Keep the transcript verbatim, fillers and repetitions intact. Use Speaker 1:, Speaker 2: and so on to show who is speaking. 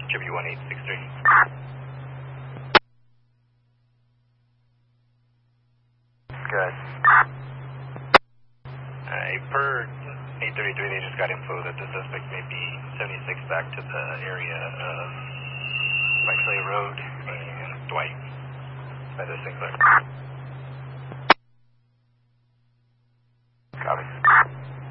Speaker 1: W one eight six three. Good. Alright, per eight thirty-three, they just got info that the suspect may be seventy-six back to the area of Clay Road and Dwight by the Sinclair.